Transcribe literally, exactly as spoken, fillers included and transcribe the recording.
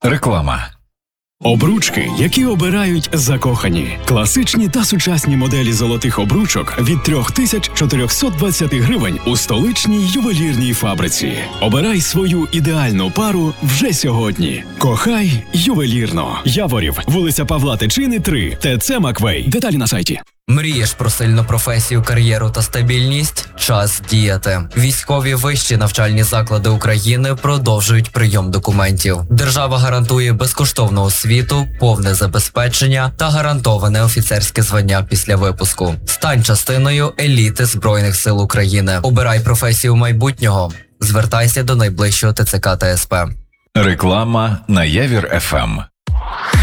Реклама. Обручки, які обирають закохані. Класичні та сучасні моделі золотих обручок від три тисячі чотириста двадцять гривень у столичній ювелірній фабриці. Обирай свою ідеальну пару вже сьогодні. Кохай ювелірно. Яворів, вулиця Павла Тичини, три, ТЦ Маквей. Деталі на сайті. Мрієш про сильну професію, кар'єру та стабільність? Час діяти. Військові вищі навчальні заклади України продовжують прийом документів. Держава гарантує безкоштовну освіту, повне забезпечення та гарантоване офіцерське звання після випуску. Стань частиною еліти Збройних сил України. Обирай професію майбутнього. Звертайся до найближчого ТЦК та СП. Реклама на Явір еф ем.